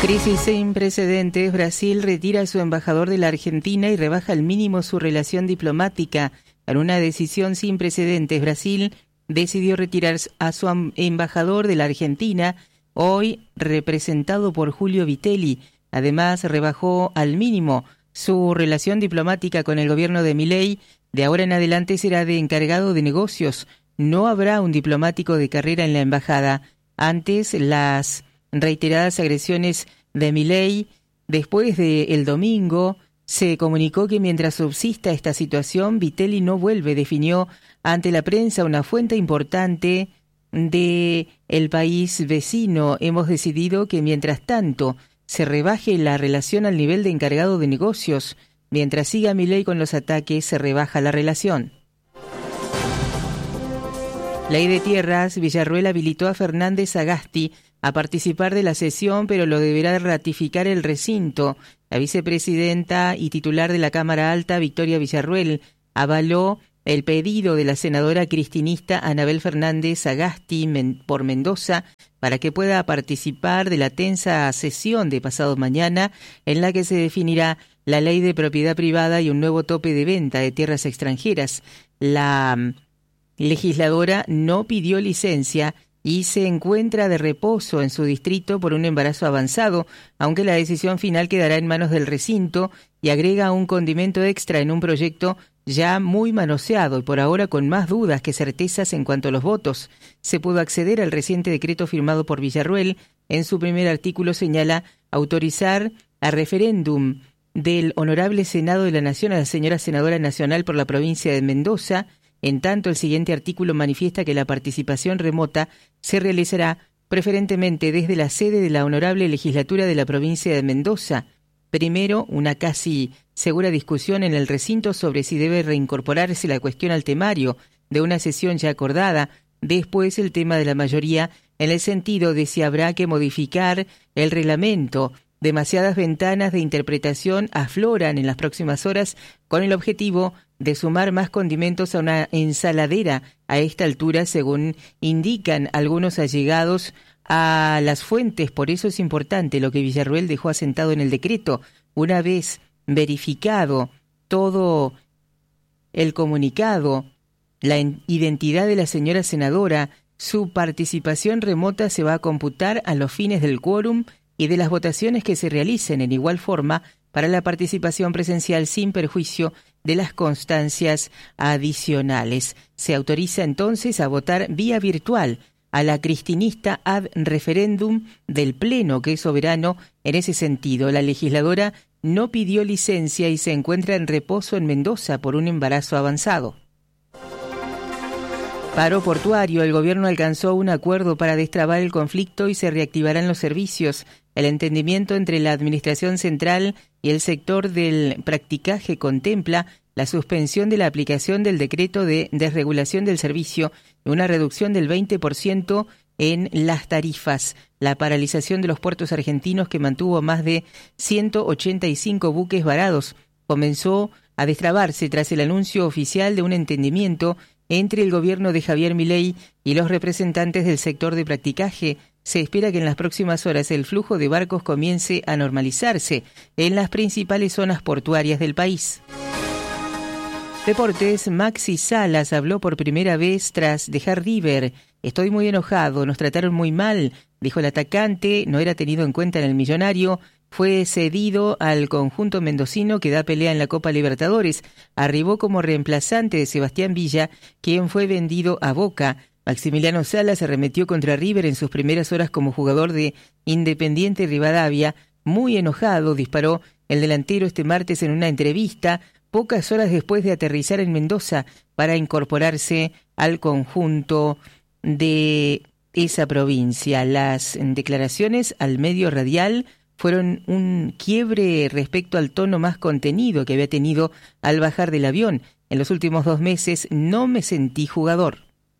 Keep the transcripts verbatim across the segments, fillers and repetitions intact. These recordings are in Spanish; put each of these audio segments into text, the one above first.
Crisis sin precedentes. Brasil retira a su embajador de la Argentina y rebaja al mínimo su relación diplomática. En una decisión sin precedentes, Brasil decidió retirar a su embajador de la Argentina, hoy representado por Julio Vitelli. Además, rebajó al mínimo su relación diplomática con el gobierno de Milei. De ahora en adelante será de encargado de negocios. No habrá un diplomático de carrera en la embajada. Antes, las reiteradas agresiones de Milei, después del domingo, se comunicó que mientras subsista esta situación, Vitelli no vuelve, definió ante la prensa una fuente importante de el país vecino. Hemos decidido que mientras tanto se rebaje la relación al nivel de encargado de negocios, mientras siga Milei con los ataques, se rebaja la relación. Ley de Tierras. Villarruel habilitó a Fernández Sagasti a participar de la sesión, pero lo deberá ratificar el recinto. La vicepresidenta y titular de la Cámara Alta, Victoria Villarruel, avaló el pedido de la senadora cristinista Anabel Fernández Sagasti por Mendoza para que pueda participar de la tensa sesión de pasado mañana, en la que se definirá la ley de propiedad privada y un nuevo tope de venta de tierras extranjeras. La legisladora no pidió licencia y se encuentra de reposo en su distrito por un embarazo avanzado, aunque la decisión final quedará en manos del recinto, y agrega un condimento extra en un proyecto ya muy manoseado y por ahora con más dudas que certezas en cuanto a los votos. Se pudo acceder al reciente decreto firmado por Villarruel. En su primer artículo señala autorizar a referéndum del Honorable Senado de la Nación a la señora senadora nacional por la provincia de Mendoza. En tanto, el siguiente artículo manifiesta que la participación remota se realizará preferentemente desde la sede de la Honorable Legislatura de la provincia de Mendoza. Primero, una casi segura discusión en el recinto sobre si debe reincorporarse la cuestión al temario de una sesión ya acordada. Después, el tema de la mayoría en el sentido de si habrá que modificar el reglamento. Demasiadas ventanas de interpretación afloran en las próximas horas con el objetivo de sumar más condimentos a una ensaladera a esta altura, según indican algunos allegados a las fuentes. Por eso es importante lo que Villarruel dejó asentado en el decreto. Una vez verificado todo el comunicado, la identidad de la señora senadora, su participación remota se va a computar a los fines del quórum y de las votaciones que se realicen en igual forma para la participación presencial sin perjuicio de las constancias adicionales. Se autoriza entonces a votar vía virtual a la cristinista ad referéndum del Pleno, que es soberano en ese sentido. La legisladora no pidió licencia y se encuentra en reposo en Mendoza por un embarazo avanzado. Paro portuario. El gobierno alcanzó un acuerdo para destrabar el conflicto y se reactivarán los servicios. El entendimiento entre la Administración Central y el sector del practicaje contempla la suspensión de la aplicación del decreto de desregulación del servicio y una reducción del veinte por ciento en las tarifas. La paralización de los puertos argentinos, que mantuvo más de ciento ochenta y cinco buques varados, comenzó a destrabarse tras el anuncio oficial de un entendimiento entre el gobierno de Javier Milei y los representantes del sector de practicaje. Se espera que en las próximas horas el flujo de barcos comience a normalizarse en las principales zonas portuarias del país. Deportes. Maxi Salas habló por primera vez tras dejar River. Estoy muy enojado, nos trataron muy mal, dijo el atacante. No era tenido en cuenta en el millonario. Fue cedido al conjunto mendocino que da pelea en la Copa Libertadores. Arribó como reemplazante de Sebastián Villa, quien fue vendido a Boca. Maximiliano Salas se arremetió contra River en sus primeras horas como jugador de Independiente Rivadavia. Muy enojado, disparó el delantero este martes en una entrevista, pocas horas después de aterrizar en Mendoza para incorporarse al conjunto de esa provincia. Las declaraciones al medio radial fueron un quiebre respecto al tono más contenido que había tenido al bajar del avión. En los últimos dos meses no me sentí jugador.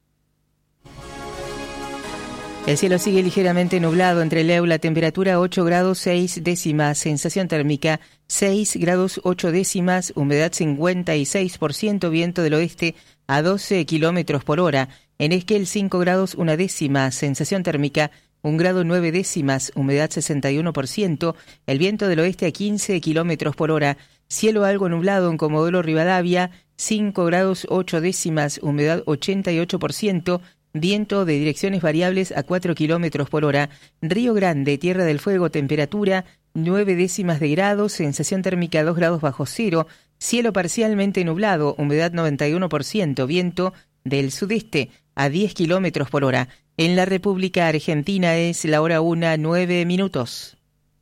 El cielo sigue ligeramente nublado entre Leu, la temperatura ocho grados seis décimas, sensación térmica seis grados ocho décimas, humedad cincuenta y seis por ciento, viento del oeste a doce kilómetros por hora. En Esquel cinco grados una décima, sensación térmica un grado nueve décimas, humedad sesenta y uno por ciento, el viento del oeste a quince kilómetros por hora, cielo algo nublado en Comodoro Rivadavia, cinco grados ocho décimas, humedad ochenta y ocho por ciento, viento de direcciones variables a cuatro kilómetros por hora. Río Grande, Tierra del Fuego, temperatura nueve décimas de grado, sensación térmica dos grados bajo cero, cielo parcialmente nublado, humedad noventa y uno por ciento, viento del sudeste a diez kilómetros por hora. En la República Argentina es la hora una, nueve minutos.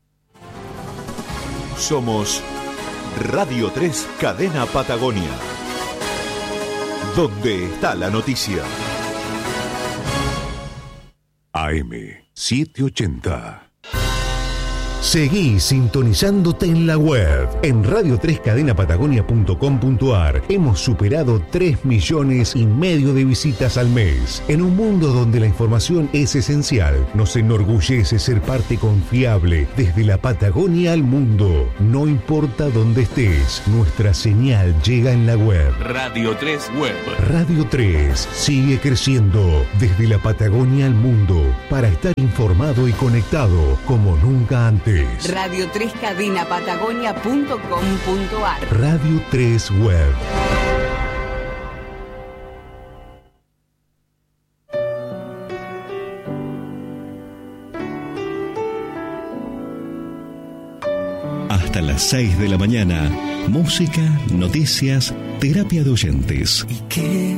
Somos Radio tres Cadena Patagonia. ¿Dónde está la noticia? A M setecientos ochenta. Seguí sintonizándote en la web. En radio tres cadena patagonia punto com punto ar hemos superado tres millones y medio de visitas al mes. En un mundo donde la información es esencial, nos enorgullece ser parte confiable desde la Patagonia al mundo. No importa dónde estés, nuestra señal llega en la web. Radio tres Web. Radio tres sigue creciendo desde la Patagonia al mundo para estar informado y conectado como nunca antes. radio tres cadena patagonia punto com punto ar. Radio tres Web. Hasta las seis de la mañana, música, noticias, terapia de oyentes. ¿Y qué